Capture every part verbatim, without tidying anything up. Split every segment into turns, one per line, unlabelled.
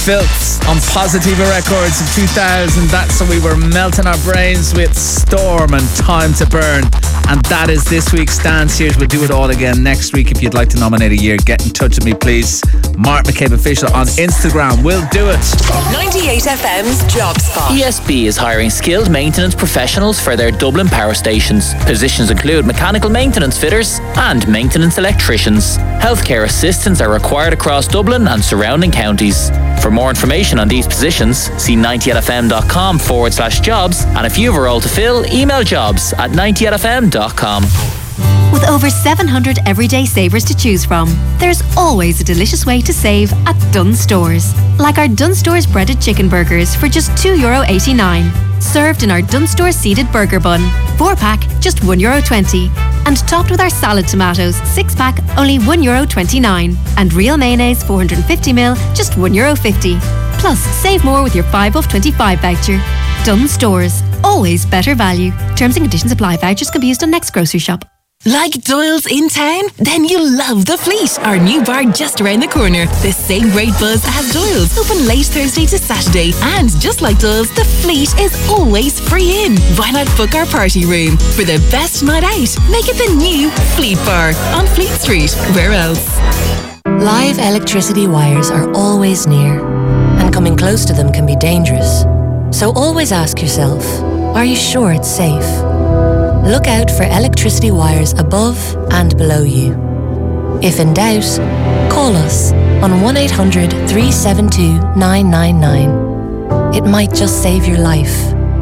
Filth on Positiva Records in two thousand. That's when we were melting our brains with Storm and Time to Burn. And that is this week's Dance Years. We'll do it all again next week. If you'd like to nominate a year, get in touch with me, please. Mark McCabe Official on Instagram. We'll do it.
ninety-eight F M's Job Spot.
E S B is hiring skilled maintenance professionals for their Dublin power stations. Positions include mechanical maintenance fitters and maintenance electricians. Healthcare assistants are required across Dublin and surrounding counties. For more information on these positions, see ninety eight F M dot com forward slash jobs. And if you have a role to fill, email jobs at ninety eight F M dot com.
With over seven hundred everyday savers to choose from, there's always a delicious way to save at Dunnes Stores. Like our Dunnes Stores breaded chicken burgers for just two euro eighty-nine. Served in our Dunnes Stores seeded burger bun. four pack, just one euro twenty. And topped with our salad tomatoes, six pack, only one euro twenty-nine. And real mayonnaise, four hundred fifty milliliters, just one euro fifty. Plus, save more with your five off twenty-five voucher. Dunnes Stores, always better value. Terms and conditions apply. Vouchers can be used on next grocery shop.
Like Doyle's in town? Then you'll love The Fleet, our new bar just around the corner. The same great buzz as Doyle's, open late Thursday to Saturday. And just like Doyle's, The Fleet is always free in. Why not book our party room? For the best night out, make it the new Fleet Bar on Fleet Street. Where else?
Live electricity wires are always near, and coming close to them can be dangerous. So always ask yourself, are you sure it's safe? Look out for electricity wires above and below you. If in doubt, call us on one eight hundred, three seven two, nine nine nine. It might just save your life.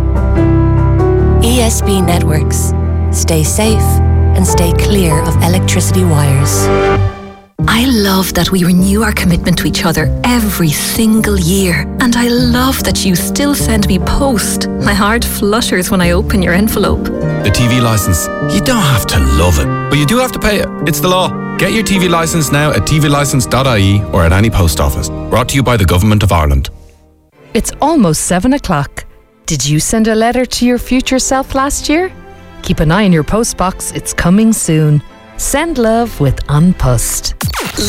E S B Networks. Stay safe and stay clear of electricity wires.
I love that we renew our commitment to each other every single year. And I love that you still send me post. My heart flutters when I open your envelope.
The T V licence. You don't have to love it, but you do have to pay it. It's the law. Get your T V licence now at t v licence dot I E or at any post office. Brought to you by the Government of Ireland.
It's almost seven o'clock. Did you send a letter to your future self last year? Keep an eye on your postbox. It's coming soon. Send love with An Post.